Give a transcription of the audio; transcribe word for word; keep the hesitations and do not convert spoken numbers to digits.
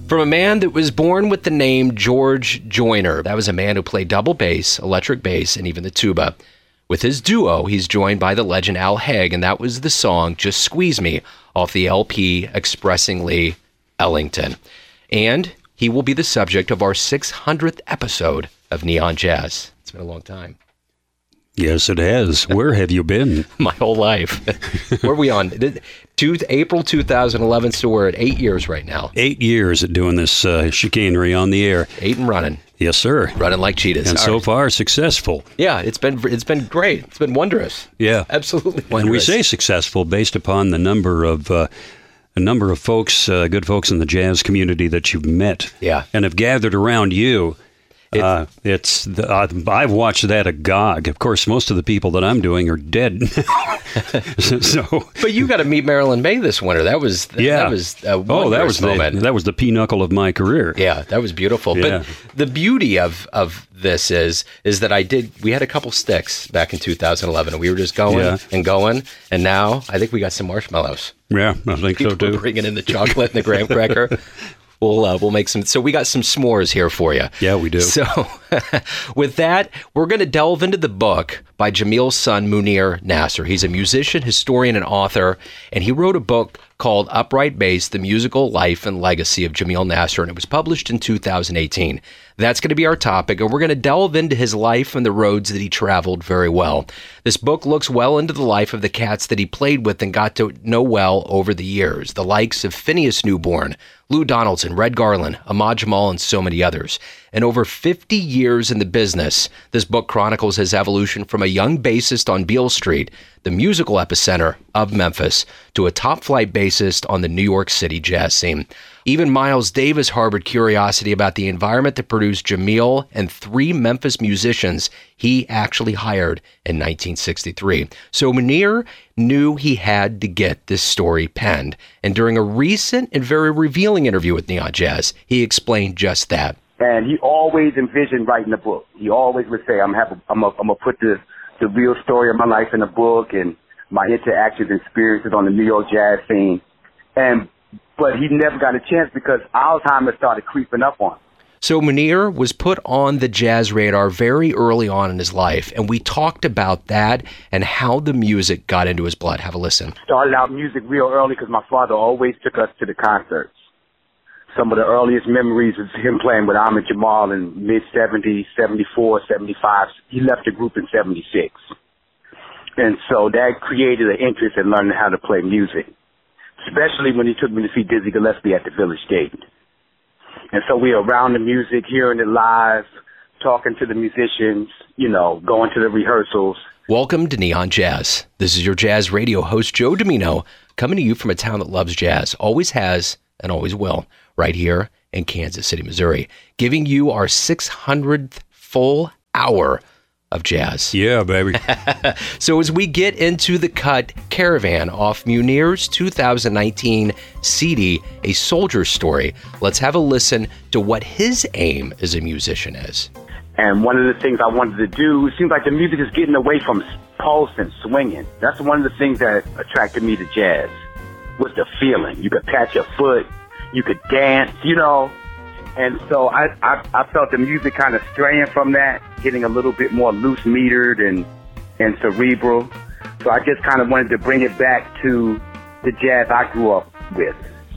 From a man that was born with the name George Joyner. That was a man who played double bass, electric bass, and even the tuba. With his duo, he's joined by the legend Al Haig, and that was the song Just Squeeze Me off the L P Expressingly Ellington. And he will be the subject of our six hundredth episode of Neon Jazz. It's been a long time. Yes, it has. Where have you been? My whole life. Where are we on? Two, April two thousand eleven, so we're at eight years right now. Eight years at doing this uh, chicanery on the air. Eight and running. Yes, sir. Running like cheetahs. And All so right. far, successful. Yeah, it's been it's been great. It's been wondrous. Yeah. Absolutely wondrous. And we say successful based upon the number of uh, a number of folks, uh, good folks in the jazz community that you've met. Yeah. And have gathered around you. It, uh, it's the, uh, I've watched that agog. Of course, most of the people that I'm doing are dead. so, but you got to meet Marilyn May this winter. That was yeah. That was a oh, that was moment. the that was the pinnacle of my career. Yeah, that was beautiful. Yeah. But the beauty of of this is is that I did. We had a couple sticks back in two thousand eleven, and we were just going Yeah. and going. And now I think we got some marshmallows. Yeah, I think People so too. are bringing in the chocolate and the graham cracker. We'll uh, we'll make some. So we got some s'mores here for you. Yeah, we do. So with that, we're going to delve into the book by Jamil's son, Munir Nasser. He's a musician, historian, and author, and he wrote a book called Upright Bass, The Musical Life and Legacy of Jamil Nasser, and it was published in two thousand eighteen. That's going to be our topic, and we're going to delve into his life and the roads that he traveled very well. This book looks well into the life of the cats that he played with and got to know well over the years, the likes of Phineas Newborn, Lou Donaldson, Red Garland, Ahmad Jamal, and so many others. And over fifty years in the business, this book chronicles his evolution from a young bassist on Beale Street, the musical epicenter of Memphis, to a top-flight bassist on the New York City jazz scene. Even Miles Davis harbored curiosity about the environment that produced Jamil and three Memphis musicians he actually hired in nineteen sixty-three. So Munir knew he had to get this story penned. And during a recent and very revealing interview with Neon Jazz, he explained just that. And he always envisioned writing a book. He always would say, I'm have I'm a, I'm gonna put the, the real story of my life in a book and my interactions and experiences on the New York jazz scene. And but he never got a chance because Alzheimer's started creeping up on him. So Munir was put on the jazz radar very early on in his life, and we talked about that and how the music got into his blood. Have a listen. Started out music real early because my father always took us to the concerts. Some of the earliest memories is him playing with Ahmad Jamal in mid-seventies, seventy-four, seventy-five. He left the group in seventy-six. And so that created an interest in learning how to play music, especially when he took me to see Dizzy Gillespie at the Village Gate. And so we were around the music, hearing it live, talking to the musicians, you know, going to the rehearsals. Welcome to Neon Jazz. This is your jazz radio host, Joe Domino, coming to you from a town that loves jazz, always has and always will, right here in Kansas City, Missouri, giving you our six hundredth full hour of jazz. Yeah, baby. So as we get into the cut Caravan off Munir's two thousand nineteen C D, A Soldier's Story, let's have a listen to what his aim as a musician is. And one of the things I wanted to do, it seems like the music is getting away from pulse and swinging. That's one of the things that attracted me to jazz, was the feeling. You could pat your foot, you could dance, you know. And so I, I, I felt the music kind of straying from that, getting a little bit more loose-metered and, and cerebral. So I just kind of wanted to bring it back to the jazz I grew up with.